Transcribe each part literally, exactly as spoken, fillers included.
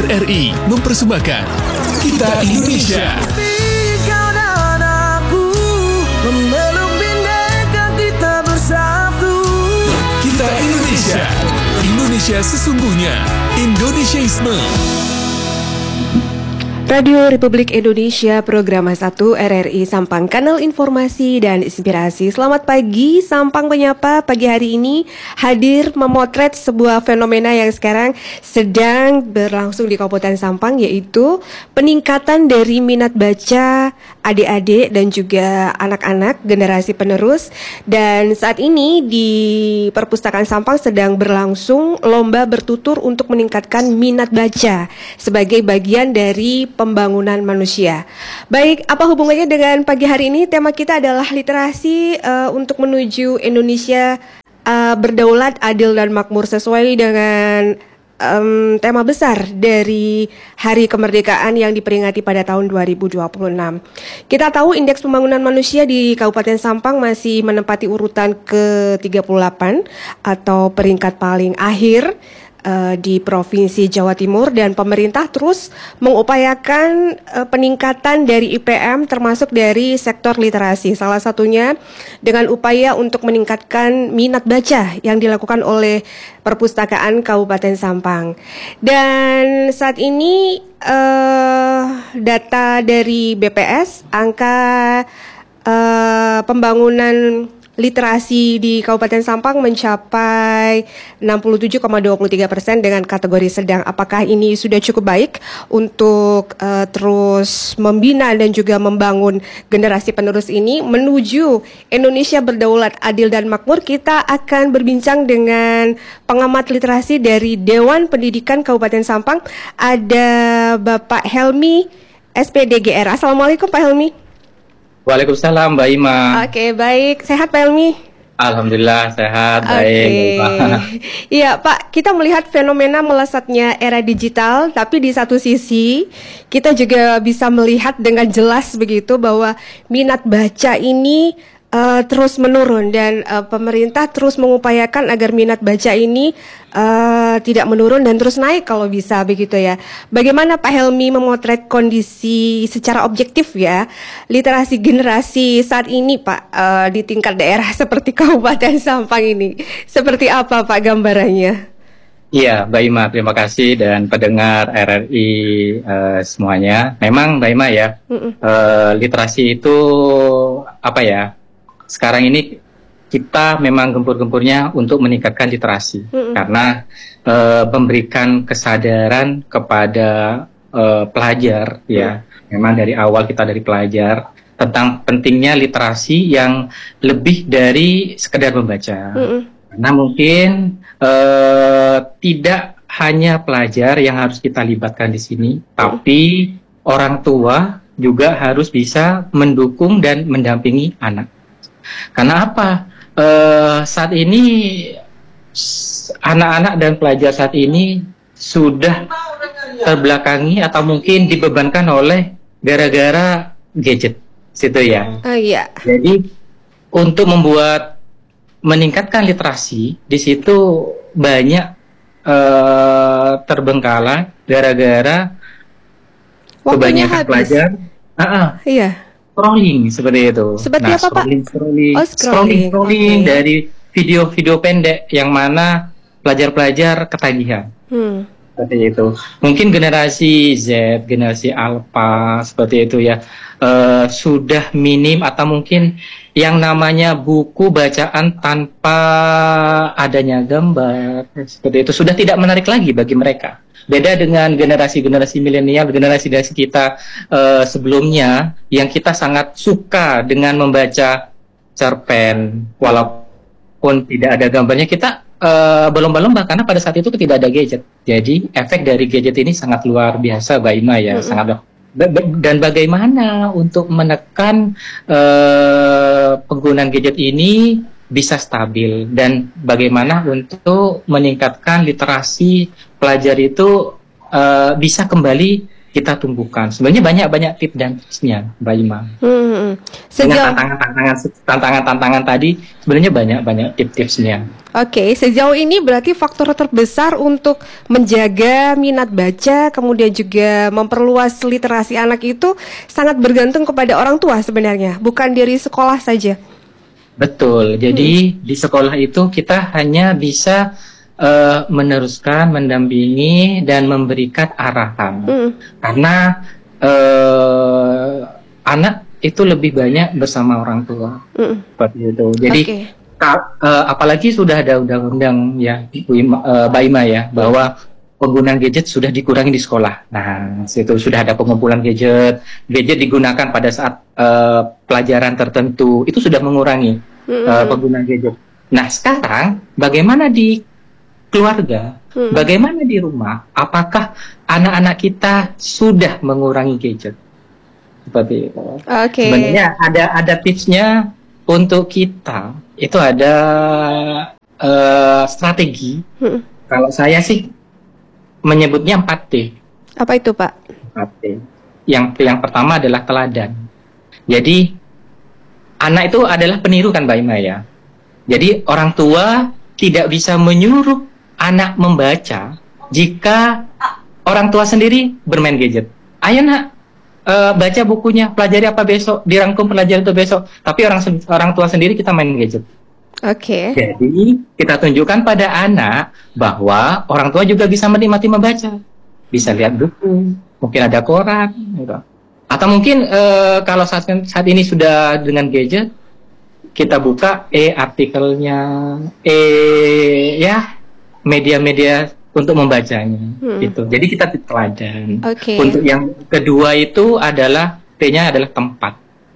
R I mempersembahkan Kita Indonesia. Kau dan aku memeluk bhinneka kita bersatu. Kita Indonesia. Indonesia sesungguhnya. Indonesiaisme. Radio Republik Indonesia, Program satu R R I Sampang, Kanal Informasi dan Inspirasi. Selamat pagi, Sampang Menyapa pagi hari ini hadir memotret sebuah fenomena yang sekarang sedang berlangsung di Kabupaten Sampang, yaitu peningkatan dari minat baca adik-adik dan juga anak-anak generasi penerus. Dan saat ini di Perpustakaan Sampang sedang berlangsung lomba bertutur untuk meningkatkan minat baca sebagai bagian dari pembangunan manusia. Baik, apa hubungannya dengan pagi hari ini? Tema kita adalah literasi uh, untuk menuju Indonesia uh, berdaulat, adil dan makmur, sesuai dengan um, tema besar dari Hari Kemerdekaan yang diperingati pada tahun dua ribu dua puluh enam. Kita tahu indeks pembangunan manusia di Kabupaten Sampang masih menempati urutan ke tiga puluh delapan atau peringkat paling akhir di Provinsi Jawa Timur, dan pemerintah terus mengupayakan uh, peningkatan dari I P M termasuk dari sektor literasi. Salah satunya dengan upaya untuk meningkatkan minat baca yang dilakukan oleh Perpustakaan Kabupaten Sampang. Dan saat ini uh, data dari B P S, angka uh, pembangunan literasi di Kabupaten Sampang mencapai enam puluh tujuh koma dua puluh tiga persen dengan kategori sedang. Apakah ini sudah cukup baik untuk uh, terus membina dan juga membangun generasi penerus ini menuju Indonesia berdaulat, adil dan makmur? Kita akan berbincang dengan pengamat literasi dari Dewan Pendidikan Kabupaten Sampang, ada Bapak Helmi S P D G R. Assalamualaikum Pak Helmi. Waalaikumsalam Mbak Ima. Oke, baik. Sehat Pak Helmi? Alhamdulillah sehat, baik. Iya Pak, kita melihat fenomena melesatnya era digital, tapi di satu sisi kita juga bisa melihat dengan jelas begitu bahwa minat baca ini uh, terus menurun, dan uh, pemerintah terus mengupayakan agar minat baca ini uh, tidak menurun dan terus naik kalau bisa begitu ya. Bagaimana Pak Helmi memotret kondisi secara objektif ya literasi generasi saat ini Pak, uh, di tingkat daerah seperti Kabupaten Sampang ini? Seperti apa Pak gambarannya? Iya Mbak Ima, terima kasih, dan pendengar R R I uh, semuanya. Memang Mbak Ima ya, uh, literasi itu apa ya, sekarang ini kita memang gempur-gempurnya untuk meningkatkan literasi, mm-hmm. karena e, memberikan kesadaran kepada e, pelajar, mm-hmm. ya. Memang dari awal kita dari pelajar tentang pentingnya literasi yang lebih dari sekedar membaca. Mm-hmm. Karena mungkin e, tidak hanya pelajar yang harus kita libatkan di sini, mm-hmm. tapi orang tua juga harus bisa mendukung dan mendampingi anak. Karena apa? Uh, saat ini anak-anak dan pelajar saat ini sudah terbelakangi atau mungkin dibebankan oleh gara-gara gadget, situ ya. Oh iya. Jadi untuk membuat meningkatkan literasi di situ banyak uh, terbengkalai gara-gara kebanyakan habis. Pelajar. Uh-uh. Iya. Scrolling seperti itu. Seperti nah, apa scrolling, Pak? Scrolling, oh, scrolling, scrolling, scrolling okay. dari video-video pendek yang mana pelajar-pelajar ketagihan. Hmm. Seperti itu. Mungkin generasi Z, generasi Alpha seperti itu ya, uh, sudah minim atau mungkin yang namanya buku bacaan tanpa adanya gambar seperti itu sudah tidak menarik lagi bagi mereka. Beda dengan generasi-generasi milenial, generasi-generasi kita uh, sebelumnya yang kita sangat suka dengan membaca cerpen walaupun tidak ada gambarnya, kita uh, berlomba-lomba karena pada saat itu tidak ada gadget. Jadi efek dari gadget ini sangat luar biasa Mbak Ima ya, mm-hmm. sangat. Dan bagaimana untuk menekan uh, penggunaan gadget ini bisa stabil, dan bagaimana untuk meningkatkan literasi pelajar itu uh, bisa kembali kita tumbuhkan. Sebenarnya banyak-banyak tips dan triknya, Mbak Ima. Hmm. Dengan tantangan-tantangan tantangan-tantangan tadi sebenarnya banyak-banyak tips-tipsnya. Oke, sejauh ini berarti faktor terbesar untuk menjaga minat baca, kemudian juga memperluas literasi anak itu sangat bergantung kepada orang tua sebenarnya, bukan dari sekolah saja. Betul. Jadi hmm. di sekolah itu kita hanya bisa uh, meneruskan, mendampingi dan memberikan arahan. Hmm. Karena uh, anak itu lebih banyak bersama orang tua. Hmm. Seperti itu. Jadi okay. ka, uh, apalagi sudah ada undang-undang ya Bu Ima, uh, Mbak Ima ya bahwa penggunaan gadget sudah dikurangi di sekolah. Nah, itu sudah ada pengumpulan gadget. Gadget digunakan pada saat uh, pelajaran tertentu. Itu sudah mengurangi mm-hmm. uh, penggunaan gadget. Nah, sekarang bagaimana di keluarga? Mm-hmm. Bagaimana di rumah? Apakah anak-anak kita sudah mengurangi gadget? Seperti itu. Okay. Sebenarnya ada ada tipsnya untuk kita. Itu ada uh, strategi. Mm-hmm. Kalau saya sih menyebutnya empat T. Apa itu, Pak? empat T. Yang yang pertama adalah teladan. Jadi anak itu adalah peniru kan Mbak Ima ya. Jadi orang tua tidak bisa menyuruh anak membaca jika orang tua sendiri bermain gadget. Ayo nak, uh, baca bukunya, pelajari apa besok, dirangkum pelajaran itu besok. Tapi orang orang tua sendiri kita main gadget. Oke. Okay. Jadi kita tunjukkan pada anak bahwa orang tua juga bisa menikmati membaca, bisa lihat buku, mungkin ada koran, gitu. Atau mungkin e, kalau saat saat ini sudah dengan gadget, kita buka e artikelnya, e ya media-media untuk membacanya, hmm. gitu. Jadi kita teladan. Okay. Untuk yang kedua itu adalah T-nya adalah tempat.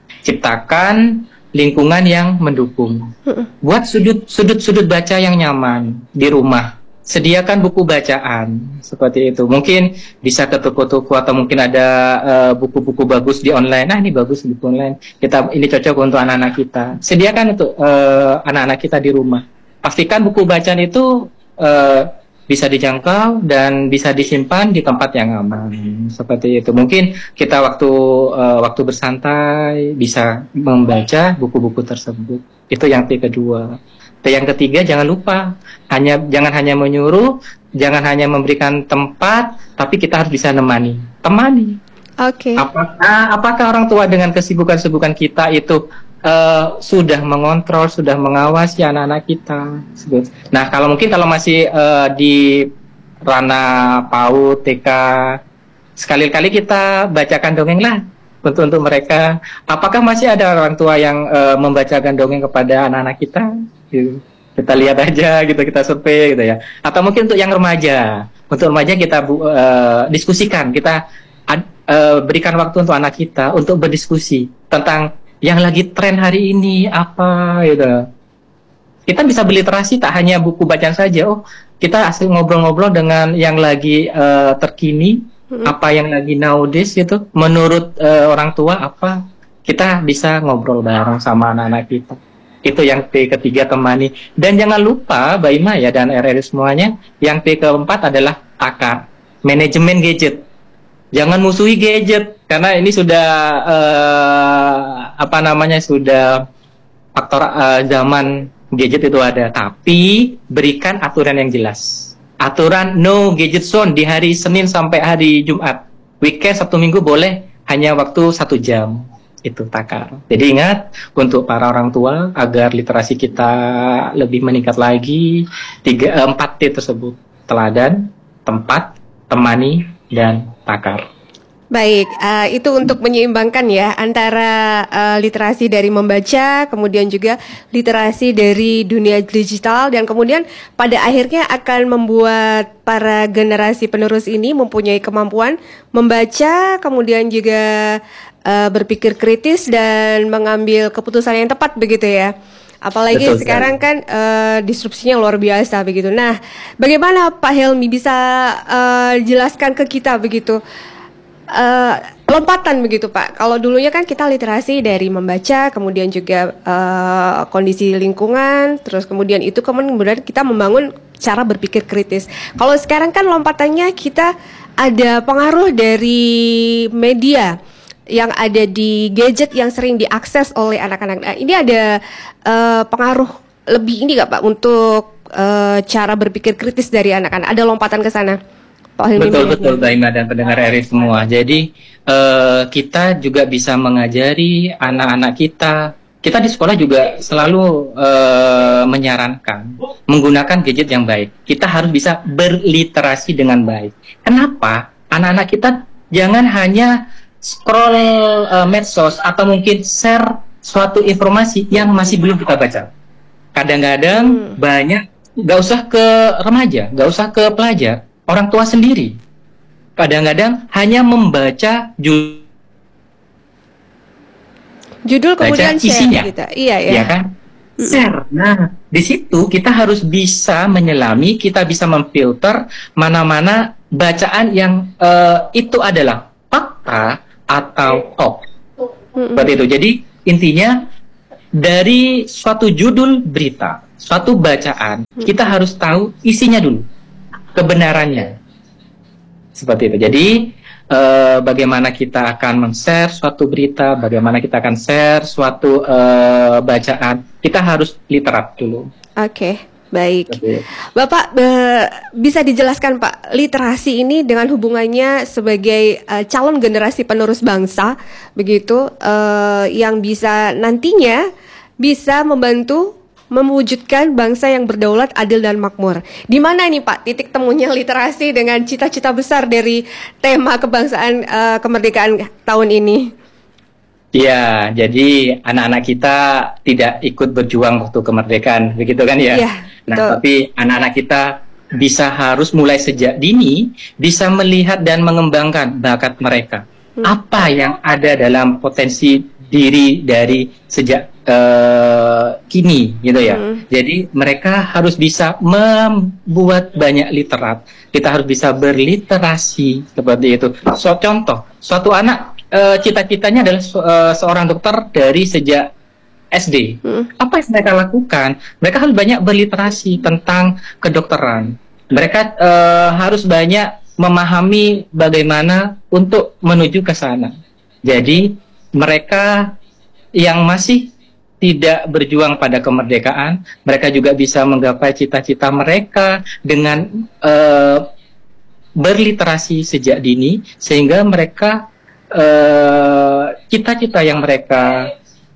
Ciptakan lingkungan yang mendukung. Buat sudut-sudut baca yang nyaman di rumah. Sediakan buku bacaan seperti itu. Mungkin bisa ke toko-toko atau mungkin ada uh, buku-buku bagus di online. Nah, ini bagus buku online. Kita ini cocok untuk anak-anak kita. Sediakan untuk uh, anak-anak kita di rumah. Pastikan buku bacaan itu uh, bisa dijangkau dan bisa disimpan di tempat yang aman. Seperti itu. Mungkin kita waktu uh, waktu bersantai bisa membaca buku-buku tersebut. Itu yang T kedua. T yang ketiga, jangan lupa hanya jangan hanya menyuruh, jangan hanya memberikan tempat, tapi kita harus bisa nemani. Temani. Oke. Okay. Apakah apakah orang tua dengan kesibukan-kesibukan kita itu Uh, sudah mengontrol, sudah mengawasi anak-anak kita. Nah, kalau mungkin kalau masih uh, di ranah PAUD, T K, sekali-kali kita bacakan dongeng lah untuk untuk mereka. Apakah masih ada orang tua yang uh, membacakan dongeng kepada anak-anak kita? Gitu. Kita lihat aja, gitu, kita survei, gitu ya. Atau mungkin untuk yang remaja, untuk remaja kita uh, diskusikan, kita uh, berikan waktu untuk anak kita untuk berdiskusi tentang yang lagi tren hari ini apa gitu. Kita bisa berliterasi tak hanya buku bacaan saja. Oh, kita asli ngobrol-ngobrol dengan yang lagi uh, terkini, hmm. apa yang lagi nowadays gitu. Menurut uh, orang tua apa, kita bisa ngobrol bareng sama anak-anak kita. Itu yang T ketiga, temani. Dan jangan lupa Mbak Ima ya dan R R I semuanya, yang T keempat adalah takar, manajemen gadget. Jangan musuhi gadget karena ini sudah uh, apa namanya sudah faktor uh, zaman gadget itu ada. Tapi berikan aturan yang jelas. Aturan no gadget zone di hari Senin sampai hari Jumat. Weekend Sabtu Minggu boleh hanya waktu satu jam. Itu takar. Jadi ingat untuk para orang tua agar literasi kita lebih meningkat lagi. Tiga empat T tersebut: teladan, tempat, temani, dan takar. Baik, uh, itu untuk menyeimbangkan ya antara uh, literasi dari membaca, kemudian juga literasi dari dunia digital, dan kemudian pada akhirnya akan membuat para generasi penerus ini mempunyai kemampuan membaca, kemudian juga uh, berpikir kritis dan mengambil keputusan yang tepat begitu ya. Apalagi betul, sekarang kan uh, disrupsinya luar biasa begitu. Nah, bagaimana Pak Helmi bisa uh, jelaskan ke kita begitu uh, lompatan begitu Pak? Kalau dulunya kan kita literasi dari membaca, kemudian juga uh, kondisi lingkungan, terus kemudian itu kemudian kita membangun cara berpikir kritis. Kalau sekarang kan lompatannya kita ada pengaruh dari media yang ada di gadget yang sering diakses oleh anak-anak. Nah, ini ada uh, pengaruh lebih ini nggak Pak untuk uh, cara berpikir kritis dari anak-anak? Ada lompatan ke sana? Pak Hilmi. Betul betul Mbak Ima dan pendengar R I semua. Jadi uh, kita juga bisa mengajari anak-anak kita. Kita di sekolah juga selalu uh, menyarankan menggunakan gadget yang baik. Kita harus bisa berliterasi dengan baik. Kenapa? Anak-anak kita jangan hanya scroll uh, medsos atau mungkin share suatu informasi yang masih belum kita baca. Kadang-kadang hmm. banyak, gak usah ke remaja, gak usah ke pelajar, orang tua sendiri. Kadang-kadang hanya membaca judul Judul kemudian share isinya, gitu. Iya ya. Iya kan? Mm-mm. Share. Nah, di situ kita harus bisa menyelami, kita bisa memfilter mana-mana bacaan yang uh, itu adalah fakta atau hoax. Seperti itu. Jadi intinya dari suatu judul berita, suatu bacaan, Mm-mm. kita harus tahu isinya dulu, kebenarannya. Seperti itu. Jadi Uh, bagaimana kita akan men-share suatu berita, bagaimana kita akan share suatu uh, bacaan, kita harus literat dulu. Oke, okay, baik. Okay. Bapak uh, bisa dijelaskan Pak, literasi ini dengan hubungannya sebagai uh, calon generasi penerus bangsa, begitu, uh, yang bisa nantinya bisa membantu mewujudkan bangsa yang berdaulat, adil dan makmur. Di mana nih Pak titik temunya literasi dengan cita-cita besar dari tema kebangsaan uh, kemerdekaan tahun ini? Iya, jadi anak-anak kita tidak ikut berjuang waktu kemerdekaan, begitu kan ya? Iya, nah, betul. Tapi anak-anak kita bisa harus mulai sejak dini bisa melihat dan mengembangkan bakat mereka. Hmm. Apa yang ada dalam potensi diri dari sejak Uh, kini gitu ya. Hmm. Jadi mereka harus bisa membuat banyak literat. Kita harus bisa berliterasi seperti itu. So, contoh, suatu anak uh, cita-citanya adalah uh, seorang dokter dari sejak S D. Hmm. Apa yang mereka lakukan? Mereka harus banyak berliterasi tentang kedokteran. Mereka uh, harus banyak memahami bagaimana untuk menuju ke sana. Jadi mereka yang masih tidak berjuang pada kemerdekaan, mereka juga bisa menggapai cita-cita mereka dengan uh, berliterasi sejak dini, sehingga mereka uh, cita-cita yang mereka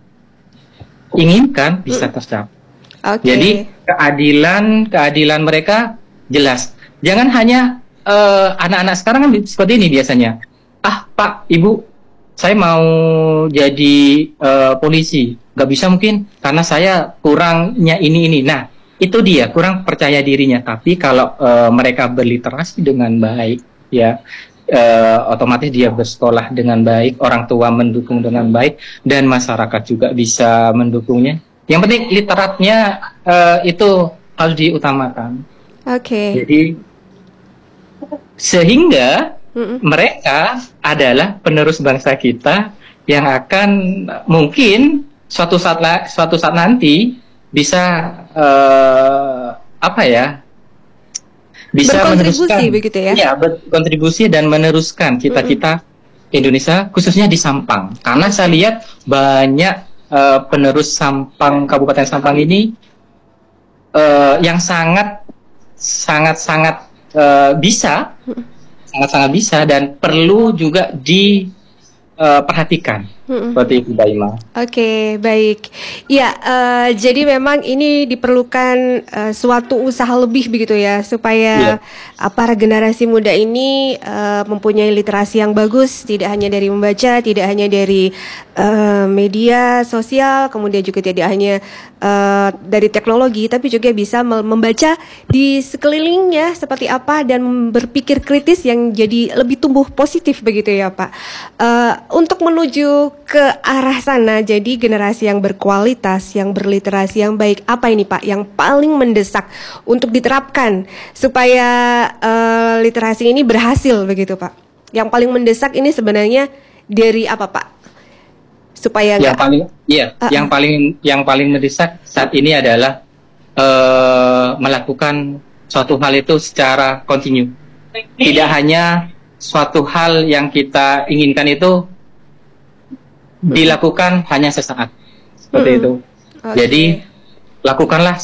inginkan bisa tercapai. Okay. Jadi keadilan keadilan mereka jelas. Jangan hanya uh, anak-anak sekarang kan seperti ini biasanya. Ah Pak, Ibu, saya mau jadi uh, polisi. Gak bisa mungkin karena saya kurangnya ini ini. Nah, itu dia kurang percaya dirinya. Tapi kalau uh, mereka berliterasi dengan baik, ya uh, otomatis dia bersekolah dengan baik, orang tua mendukung dengan baik, dan masyarakat juga bisa mendukungnya. Yang penting literatnya uh, itu harus diutamakan. Oke. Okay. Jadi sehingga Mm-mm. mereka adalah penerus bangsa kita yang akan mungkin suatu saat la, suatu saat nanti bisa uh, apa ya bisa meneruskan begitu ya, ya berkontribusi dan meneruskan cita-cita Mm-mm. Indonesia khususnya di Sampang, karena saya lihat banyak uh, penerus Sampang, Kabupaten Sampang ini uh, yang sangat sangat sangat uh, bisa sangat-sangat bisa dan perlu juga diperhatikan. Uh, seperti itu Mbak Ima. Oke, okay, baik. Ya, uh, jadi memang ini diperlukan uh, suatu usaha lebih begitu ya, supaya yeah. uh, para generasi muda ini uh, mempunyai literasi yang bagus, tidak hanya dari membaca, tidak hanya dari uh, media sosial, kemudian juga tidak hanya uh, dari teknologi, tapi juga bisa membaca di sekelilingnya seperti apa dan berpikir kritis yang jadi lebih tumbuh positif begitu ya Pak. Uh, untuk menuju ke arah sana, jadi generasi yang berkualitas, yang berliterasi yang baik, apa ini Pak yang paling mendesak untuk diterapkan supaya uh, literasi ini berhasil begitu Pak? Yang paling mendesak ini sebenarnya dari apa Pak? Supaya yang paling, iya, uh, yang paling yang paling mendesak saat ini adalah uh, melakukan suatu hal itu secara kontinu, tidak hanya suatu hal yang kita inginkan itu dilakukan hanya sesaat, seperti hmm. itu. Okay. Jadi lakukanlah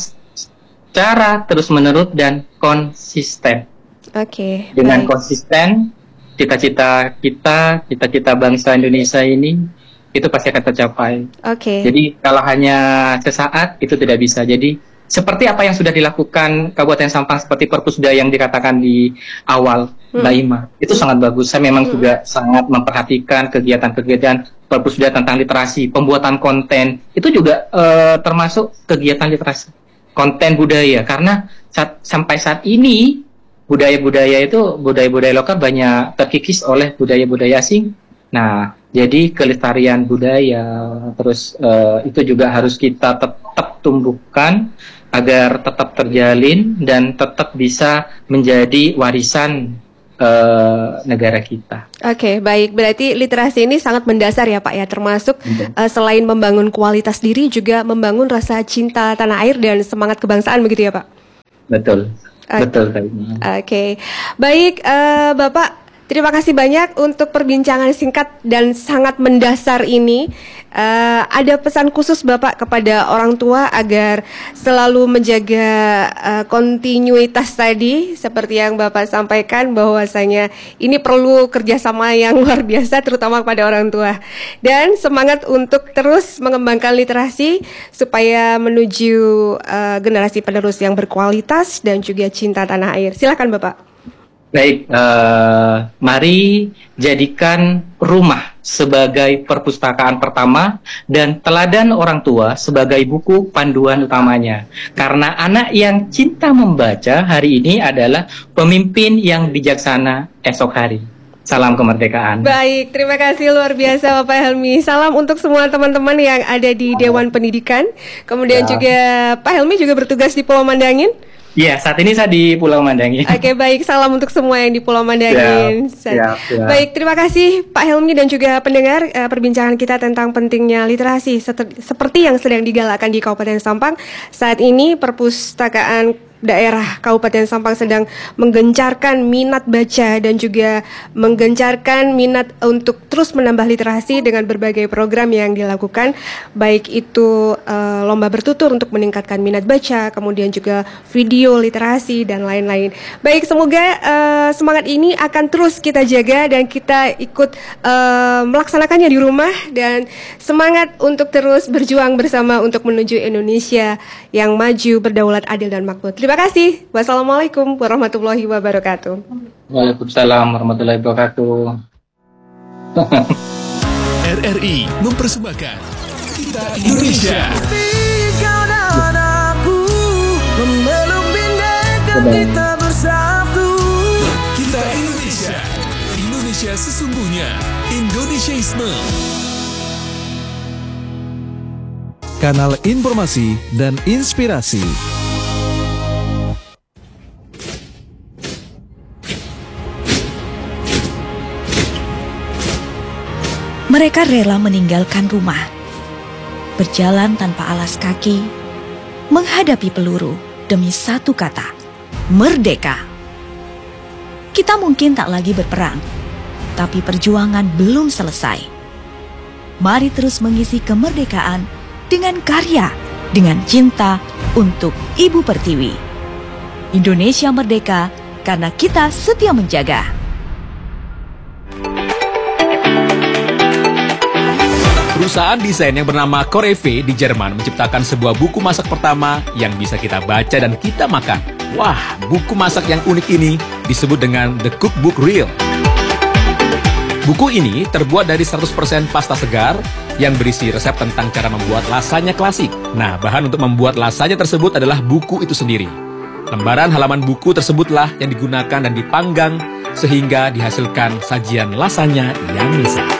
secara terus-menerus dan konsisten. Oke. Okay, Dengan baik. konsisten, cita-cita kita, cita-cita bangsa Indonesia ini itu pasti akan tercapai. Oke. Okay. Jadi kalau hanya sesaat itu tidak bisa. Jadi seperti apa yang sudah dilakukan Kabupaten Sampang seperti Perpusda yang dikatakan di awal, hmm. Mbak Ima, itu sangat bagus. Saya memang hmm. juga sangat memperhatikan kegiatan-kegiatan Perpusda tentang literasi, pembuatan konten itu juga uh, termasuk kegiatan literasi, konten budaya. Karena saat, sampai saat ini budaya-budaya itu budaya-budaya lokal banyak terkikis oleh budaya-budaya asing. Nah, jadi kelestarian budaya terus uh, itu juga harus kita tetap tumbuhkan agar tetap terjalin dan tetap bisa menjadi warisan uh, negara kita. Oke, okay, baik. Berarti literasi ini sangat mendasar ya Pak ya, termasuk uh, selain membangun kualitas diri juga membangun rasa cinta tanah air dan semangat kebangsaan begitu ya Pak? Betul. Okay. Betul. Oke, okay. Baik uh, Bapak, terima kasih banyak untuk perbincangan singkat dan sangat mendasar ini. Uh, ada pesan khusus Bapak kepada orang tua agar selalu menjaga uh, kontinuitas tadi, seperti yang Bapak sampaikan bahwasanya ini perlu kerjasama yang luar biasa, terutama kepada orang tua. Dan semangat untuk terus mengembangkan literasi supaya menuju uh, generasi penerus yang berkualitas dan juga cinta tanah air. Silakan Bapak. Baik, uh, mari jadikan rumah sebagai perpustakaan pertama dan teladan orang tua sebagai buku panduan utamanya. Karena anak yang cinta membaca hari ini adalah pemimpin yang bijaksana esok hari. Salam kemerdekaan. Baik, terima kasih luar biasa Bapak Helmi. Salam untuk semua teman-teman yang ada di Dewan Pendidikan. Kemudian ya. juga Pak Helmi juga bertugas di Pulau Mandangin. Iya, saat ini saya di Pulau Mandangin. Oke, baik. Salam untuk semua yang di Pulau Mandangin. Siap, siap, siap. Baik, terima kasih Pak Helmi dan juga pendengar uh, perbincangan kita tentang pentingnya literasi seperti yang sedang digalakan di Kabupaten Sampang. Saat ini perpustakaan daerah Kabupaten Sampang sedang menggencarkan minat baca dan juga menggencarkan minat untuk terus menambah literasi dengan berbagai program yang dilakukan, baik itu uh, lomba bertutur untuk meningkatkan minat baca, kemudian juga video literasi dan lain-lain. Baik, semoga uh, semangat ini akan terus kita jaga dan kita ikut uh, melaksanakannya di rumah, dan semangat untuk terus berjuang bersama untuk menuju Indonesia yang maju, berdaulat, adil dan makmur. Terima kasih. Wassalamualaikum warahmatullahi wabarakatuh. Waalaikumsalam warahmatullahi wabarakatuh. R R I mempersembahkan Kita Indonesia. Kau dan aku memeluk bindeka kita bersatu. Kita Indonesia. Indonesia sesungguhnya. Indonesiaisme. Kanal informasi dan inspirasi. Mereka rela meninggalkan rumah, berjalan tanpa alas kaki, menghadapi peluru demi satu kata, merdeka. Kita mungkin tak lagi berperang, tapi perjuangan belum selesai. Mari terus mengisi kemerdekaan dengan karya, dengan cinta untuk Ibu Pertiwi. Indonesia merdeka karena kita setia menjaga. Perusahaan desain yang bernama Coreve di Jerman menciptakan sebuah buku masak pertama yang bisa kita baca dan kita makan. Wah, buku masak yang unik ini disebut dengan The Cookbook Reel. Buku ini terbuat dari seratus persen pasta segar yang berisi resep tentang cara membuat lasanya klasik. Nah, bahan untuk membuat lasanya tersebut adalah buku itu sendiri. Lembaran halaman buku tersebutlah yang digunakan dan dipanggang sehingga dihasilkan sajian lasanya yang lezat.